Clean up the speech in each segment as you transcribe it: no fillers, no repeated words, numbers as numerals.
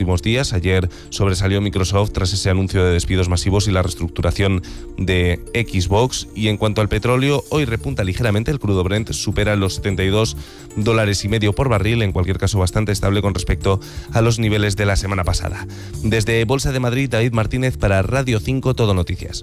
últimos días. Ayer sobresalió Microsoft tras ese anuncio de despidos masivos y la reestructuración de Xbox. Y en cuanto al petróleo, hoy repunta ligeramente. El crudo Brent supera los $72,50 por barril, en cualquier caso bastante estable con respecto a los niveles de la semana pasada. Desde Bolsa de Madrid, David Martínez para Radio 5 Todo Noticias.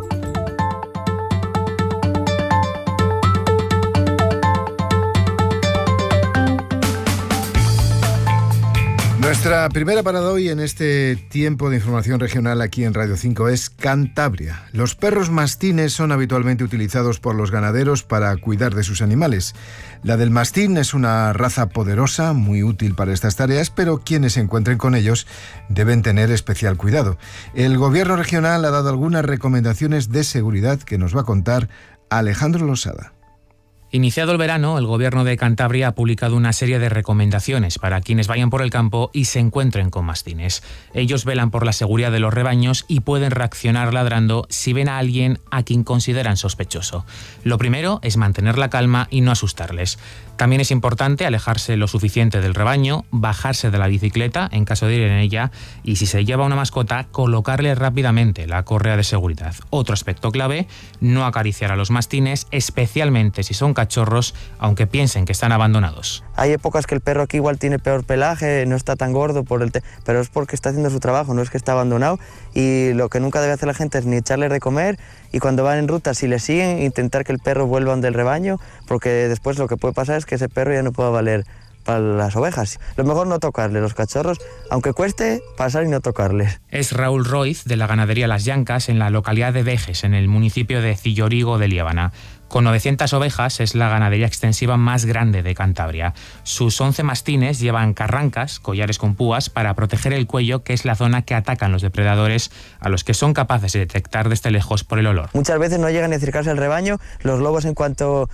Nuestra primera parada hoy en este tiempo de información regional aquí en Radio 5 es Cantabria. Los perros mastines son habitualmente utilizados por los ganaderos para cuidar de sus animales. La del mastín es una raza poderosa, muy útil para estas tareas, pero quienes se encuentren con ellos deben tener especial cuidado. El gobierno regional ha dado algunas recomendaciones de seguridad que nos va a contar Alejandro Losada. Iniciado el verano, el Gobierno de Cantabria ha publicado una serie de recomendaciones para quienes vayan por el campo y se encuentren con mastines. Ellos velan por la seguridad de los rebaños y pueden reaccionar ladrando si ven a alguien a quien consideran sospechoso. Lo primero es mantener la calma y no asustarles. También es importante alejarse lo suficiente del rebaño, bajarse de la bicicleta en caso de ir en ella y, si se lleva una mascota, colocarle rápidamente la correa de seguridad. Otro aspecto clave, no acariciar a los mastines, especialmente si son cachorros, aunque piensen que están abandonados. Hay épocas que el perro aquí igual tiene peor pelaje, no está tan gordo, pero es porque está haciendo su trabajo, no es que está abandonado, y lo que nunca debe hacer la gente es ni echarles de comer, y cuando van en ruta, si le siguen, intentar que el perro vuelva del rebaño, porque después lo que puede pasar es que ese perro ya no pueda valer para las ovejas. Lo mejor no tocarle los cachorros, aunque cueste pasar y no tocarles. Es Raúl Roiz, de la ganadería Las Llancas, en la localidad de Vejes, en el municipio de Cillorigo de Liébana. Con 900 ovejas es la ganadería extensiva más grande de Cantabria. Sus 11 mastines llevan carrancas, collares con púas, para proteger el cuello, que es la zona que atacan los depredadores, a los que son capaces de detectar desde lejos por el olor. Muchas veces no llegan a acercarse al rebaño, los lobos en cuanto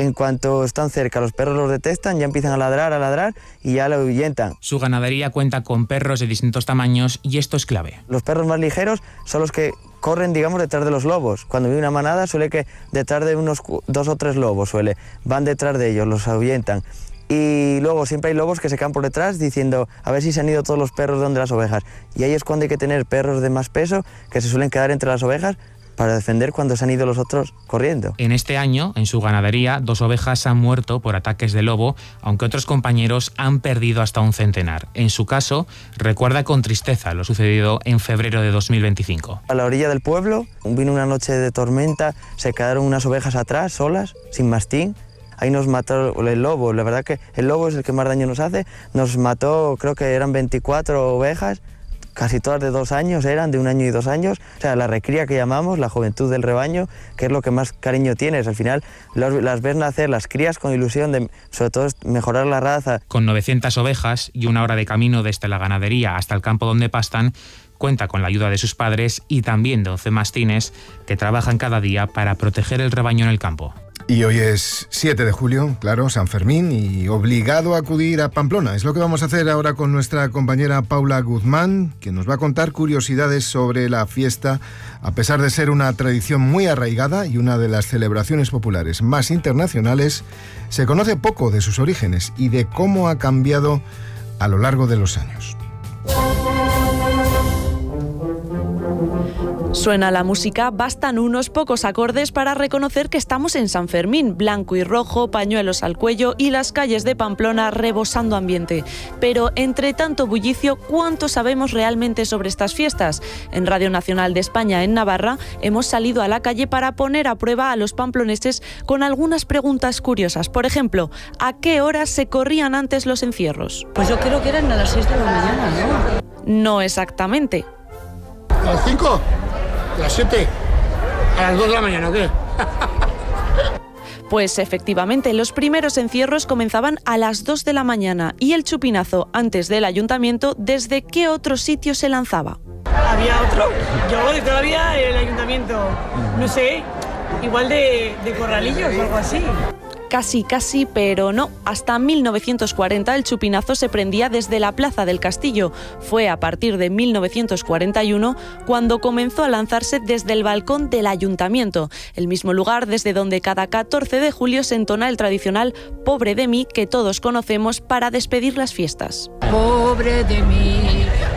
están cerca, los perros los detectan, ya empiezan a ladrar y ya lo ahuyentan. Su ganadería cuenta con perros de distintos tamaños y esto es clave. Los perros más ligeros son los que corren, digamos, detrás de los lobos. Cuando viene una manada suele que detrás de unos 2 o 3 lobos van detrás de ellos, los ahuyentan. Y luego siempre hay lobos que se quedan por detrás diciendo a ver si se han ido todos los perros de donde las ovejas. Y ahí es cuando hay que tener perros de más peso que se suelen quedar entre las ovejas para defender cuando se han ido los otros corriendo. En este año, en su ganadería, 2 ovejas han muerto por ataques de lobo, aunque otros compañeros han perdido hasta un centenar. En su caso, recuerda con tristeza lo sucedido en febrero de 2025. A la orilla del pueblo, vino una noche de tormenta, se quedaron unas ovejas atrás, solas, sin mastín. Ahí nos mató el lobo. La verdad que el lobo es el que más daño nos hace. Nos mató, creo que eran 24 ovejas, casi todas de 2 años eran, de 1 año y 2 años. O sea, la recría que llamamos, la juventud del rebaño, que es lo que más cariño tienes. Al final las ves nacer, las crías con ilusión de, sobre todo, mejorar la raza. Con 900 ovejas y 1 hora de camino desde la ganadería hasta el campo donde pastan, cuenta con la ayuda de sus padres y también de 11 mastines que trabajan cada día para proteger el rebaño en el campo. Y hoy es 7 de julio, claro, San Fermín, y obligado a acudir a Pamplona. Es lo que vamos a hacer ahora con nuestra compañera Paula Guzmán, que nos va a contar curiosidades sobre la fiesta, a pesar de ser una tradición muy arraigada y una de las celebraciones populares más internacionales. Se conoce poco de sus orígenes y de cómo ha cambiado a lo largo de los años. Suena la música, bastan unos pocos acordes para reconocer que estamos en San Fermín, blanco y rojo, pañuelos al cuello y las calles de Pamplona rebosando ambiente. Pero entre tanto bullicio, ¿cuánto sabemos realmente sobre estas fiestas? En Radio Nacional de España, en Navarra, hemos salido a la calle para poner a prueba a los pamploneses con algunas preguntas curiosas. Por ejemplo, ¿a qué horas se corrían antes los encierros? Pues yo creo que eran a las 6 de la mañana, ¿no? No exactamente. ¿A las 5? ¿A las 7? ¿A las 2 de la mañana o qué? Pues efectivamente, los primeros encierros comenzaban a las 2 de la mañana y el chupinazo antes del ayuntamiento, ¿desde qué otro sitio se lanzaba? ¿Había otro? Yo todavía el ayuntamiento, no sé, igual de Corralillos o algo así. Casi, pero no. Hasta 1940 el chupinazo se prendía desde la Plaza del Castillo. Fue a partir de 1941 cuando comenzó a lanzarse desde el balcón del ayuntamiento, el mismo lugar desde donde cada 14 de julio se entona el tradicional Pobre de mí que todos conocemos para despedir las fiestas. Pobre de mí,